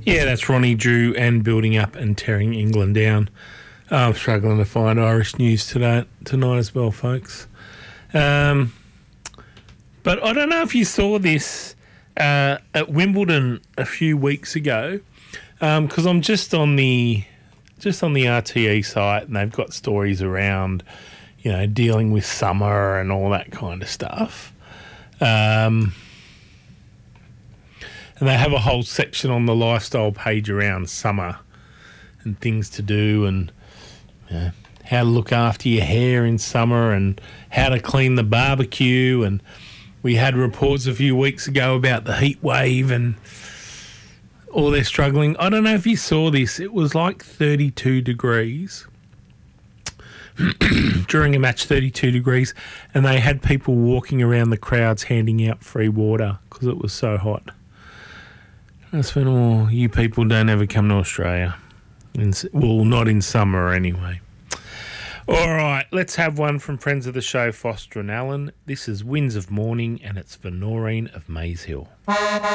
Yeah, that's Ronnie Drew and building up and tearing England down. I'm struggling to find Irish news tonight as well, folks. But I don't know if you saw this at Wimbledon a few weeks ago, because I'm just on the RTE site and they've got stories around, dealing with summer and all that kind of stuff. And they have a whole section on the lifestyle page around summer and things to do and how to look after your hair in summer and how to clean the barbecue. And we had reports a few weeks ago about the heat wave and all they're struggling. I don't know if you saw this. It was like 32 degrees during a match, 32 degrees, and they had people walking around the crowds handing out free water because it was so hot. I spent, you people don't ever come to Australia. Well, not in summer anyway. All right, let's have one from friends of the show, Foster and Allen. This is Winds of Morning, and it's for Noreen of Maze Hill.